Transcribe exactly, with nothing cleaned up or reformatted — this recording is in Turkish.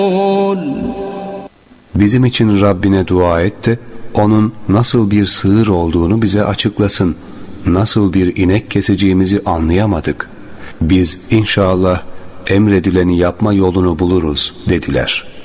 Bizim için Rabbine dua et de onun nasıl bir sığır olduğunu bize açıklasın. Nasıl bir inek keseceğimizi anlayamadık. Biz inşallah emredileni yapma yolunu buluruz dediler.